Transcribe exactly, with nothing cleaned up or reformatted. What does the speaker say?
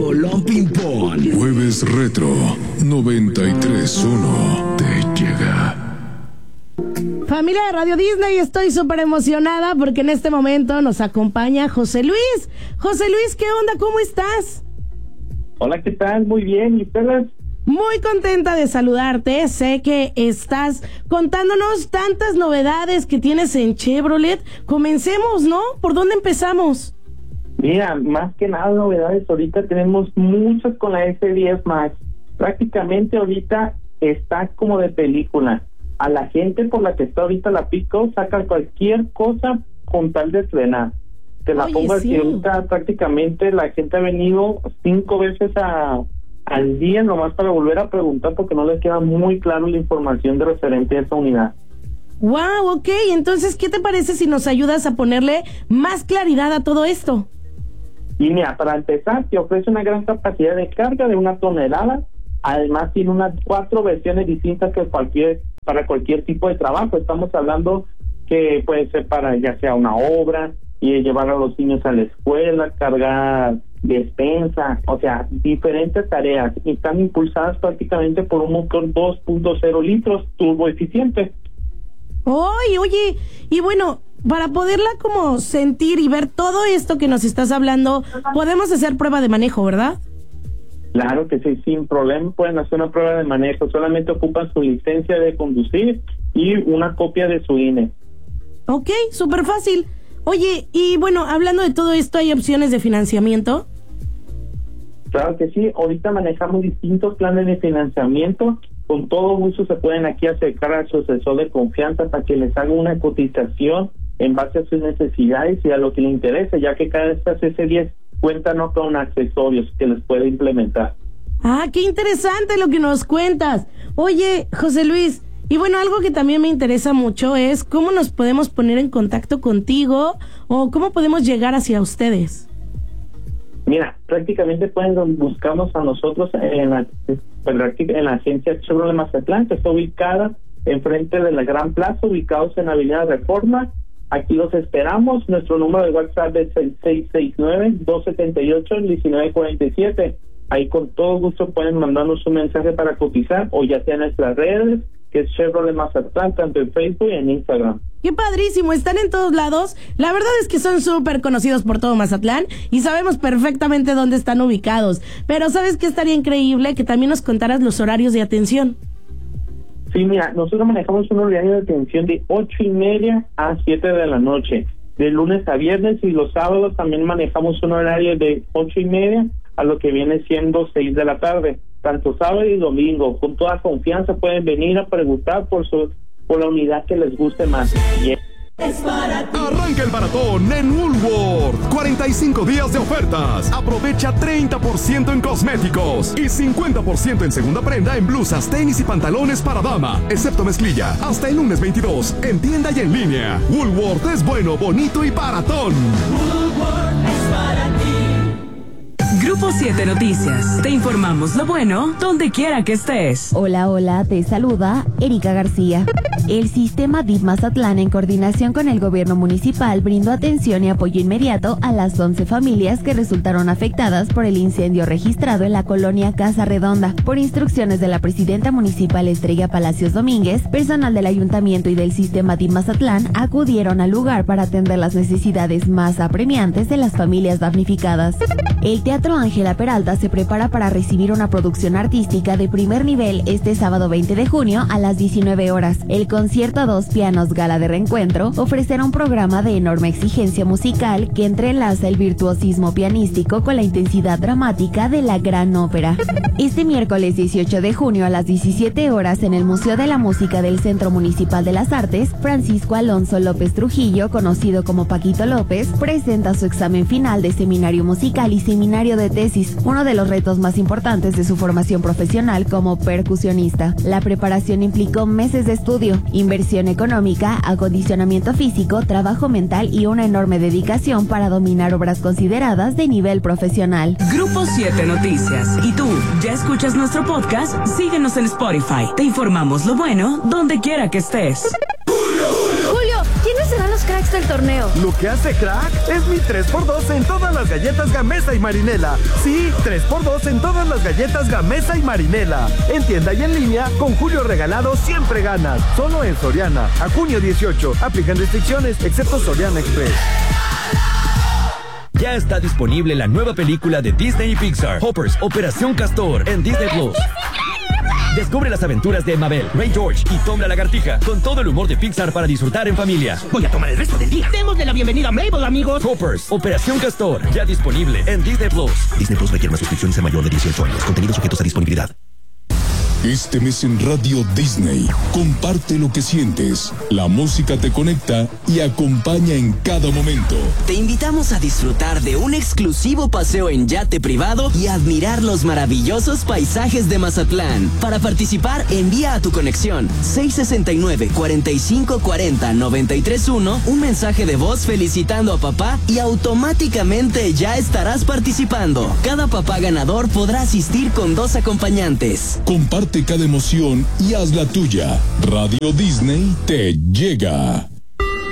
Rolón Ping Pong. Jueves Retro noventa y tres punto uno te llega. Familia de Radio Disney, estoy súper emocionada porque en este momento nos acompaña José Luis. José Luis, ¿qué onda? ¿Cómo estás? Hola, ¿qué tal? Muy bien, ¿y ustedes? Muy contenta de saludarte. Sé que estás contándonos tantas novedades que tienes en Chevrolet. Comencemos, ¿no? ¿Por dónde empezamos? Mira, más que nada novedades, ahorita tenemos muchas con la S diez Max. Prácticamente ahorita está como de película. A la gente por la que está ahorita la Pico saca cualquier cosa con tal de estrenar. Te la Oye, pongo así, sí. ahorita prácticamente la gente ha venido cinco veces a, al día nomás para volver a preguntar porque no les queda muy claro la información de referente a esa unidad. Wow, ok, entonces, ¿qué te parece si nos ayudas a ponerle más claridad a todo esto? Y mira, para empezar, te ofrece una gran capacidad de carga de una tonelada. Además, tiene unas cuatro versiones distintas que cualquier para cualquier tipo de trabajo. Estamos hablando que puede ser para ya sea una obra, y llevar a los niños a la escuela, cargar despensa, o sea, diferentes tareas. Y están impulsadas prácticamente por un motor dos punto cero litros turbo eficiente. Oye, oye, y bueno, para poderla como sentir y ver todo esto que nos estás hablando, podemos hacer prueba de manejo, ¿verdad? Claro que sí, sin problema pueden hacer una prueba de manejo, solamente ocupan su licencia de conducir y una copia de su I N E. Ok, súper fácil. Oye, y bueno, hablando de todo esto, ¿hay opciones de financiamiento? Claro que sí, ahorita manejamos distintos planes de financiamiento. Con todo gusto se pueden aquí acercar a su asesor de confianza para que les haga una cotización en base a sus necesidades y a lo que le interese, ya que cada de estas S diez cuentan ¿no? con accesorios que les puede implementar. Ah, qué interesante lo que nos cuentas. Oye, José Luis, y bueno, algo que también me interesa mucho es cómo nos podemos poner en contacto contigo o cómo podemos llegar hacia ustedes. Mira, prácticamente pueden buscarnos a nosotros en la, en la agencia Chevrolet Mazatlán, que está ubicada enfrente de la Gran Plaza, ubicados en Avenida Reforma. Aquí los esperamos. Nuestro número de WhatsApp es el seis seis nueve, dos siete ocho, uno nueve cuatro siete. Ahí con todo gusto pueden mandarnos un mensaje para cotizar o ya sea en nuestras redes, que es Chevrolet Mazatlán, tanto en Facebook y en Instagram. ¡Qué padrísimo! Están en todos lados. La verdad es que son súper conocidos por todo Mazatlán y sabemos perfectamente dónde están ubicados. Pero ¿sabes qué estaría increíble? Que también nos contaras los horarios de atención. Sí, mira, nosotros manejamos un horario de atención de ocho y media a siete de la noche, de lunes a viernes, y los sábados también manejamos un horario de ocho y media a lo que viene siendo seis de la tarde, tanto sábado y domingo. Con toda confianza pueden venir a preguntar por su por la unidad que les guste más. Yeah. Arranca el maratón en Woolworth. cuarenta y cinco días de ofertas. Aprovecha treinta por ciento en cosméticos y cincuenta por ciento en segunda prenda en blusas, tenis y pantalones para dama, excepto mezclilla. Hasta el lunes veintidós, en tienda y en línea. Woolworth es bueno, bonito y baratón. Woolworth es para ti. Grupo siete Noticias. Te informamos lo bueno donde quiera que estés. Hola, hola, te saluda Erika García. El sistema D I F Mazatlán, en coordinación con el gobierno municipal, brindó atención y apoyo inmediato a las once familias que resultaron afectadas por el incendio registrado en la colonia Casa Redonda. Por instrucciones de la presidenta municipal Estrella Palacios Domínguez, personal del ayuntamiento y del sistema D I F Mazatlán acudieron al lugar para atender las necesidades más apremiantes de las familias damnificadas. El Teatro Ángela Peralta se prepara para recibir una producción artística de primer nivel este sábado veinte de junio a las diecinueve horas. El concierto a dos pianos Gala de Reencuentro ofrecerá un programa de enorme exigencia musical que entrelaza el virtuosismo pianístico con la intensidad dramática de la gran ópera. Este miércoles dieciocho de junio a las diecisiete horas en el Museo de la Música del Centro Municipal de las Artes, Francisco Alonso López Trujillo, conocido como Paquito López, presenta su examen final de seminario musical y seminario de tesis, uno de los retos más importantes de su formación profesional como percusionista. La preparación implicó meses de estudio, inversión económica, acondicionamiento físico, trabajo mental y una enorme dedicación para dominar obras consideradas de nivel profesional. Grupo siete Noticias. ¿Y tú, ya escuchas nuestro podcast? Síguenos en Spotify. Te informamos lo bueno donde quiera que estés. Julio, ¿quiénes serán los cracks del torneo. Lo que hace crack es mi tres por dos en todas las galletas Gamesa y Marinela. Sí, tres por dos en todas las galletas Gamesa y Marinela. En tienda y en línea, con Julio Regalado siempre ganas. Solo en Soriana. A junio dieciocho. Aplican restricciones, excepto Soriana Express. Ya está disponible la nueva película de Disney y Pixar, Hoppers, Operación Castor, en Disney Plus. Descubre las aventuras de Mabel, Ray George y Tom la Lagartija, con todo el humor de Pixar para disfrutar en familia. Voy a tomar el resto del día. Démosle la bienvenida a Mabel, amigos. Hoppers, Operación Castor, ya disponible en Disney Plus. Disney Plus requiere más suscripciones a mayor de dieciocho años. Contenidos sujetos a disponibilidad. Este mes en Radio Disney, comparte lo que sientes. La música te conecta y acompaña en cada momento. Te invitamos a disfrutar de un exclusivo paseo en yate privado y admirar los maravillosos paisajes de Mazatlán. Para participar, envía a tu conexión seis sesenta y nueve, cuarenta y cinco cuarenta, noventa y tres uno un mensaje de voz felicitando a papá y automáticamente ya estarás participando. Cada papá ganador podrá asistir con dos acompañantes. Comparte cada emoción y haz la tuya. Radio Disney te llega.